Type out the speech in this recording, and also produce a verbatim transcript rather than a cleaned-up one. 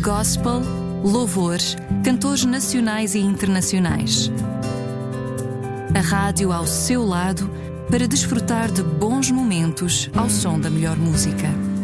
gospel, louvor, cantores nacionais e internacionais. A rádio ao seu lado para desfrutar de bons momentos ao som da melhor música.